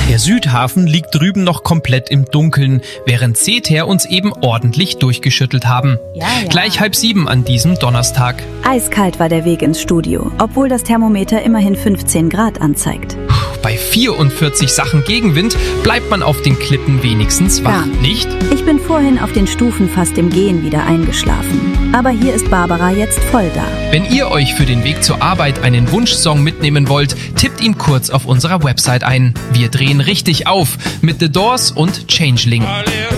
Der Südhafen liegt drüben noch komplett im Dunkeln, während Seether uns eben ordentlich durchgeschüttelt haben. Ja. Gleich 6:30 an diesem Donnerstag. Eiskalt war der Weg ins Studio, obwohl das Thermometer immerhin 15 Grad anzeigt. Bei 44 Sachen Gegenwind bleibt man auf den Klippen wenigstens wach, nicht? Ich bin vorhin auf den Stufen fast im Gehen wieder eingeschlafen. Aber hier ist Barbara jetzt voll da. Wenn ihr euch für den Weg zur Arbeit einen Wunschsong mitnehmen wollt, tippt ihn kurz auf unserer Website ein. Wir drehen richtig auf mit The Doors und Changeling.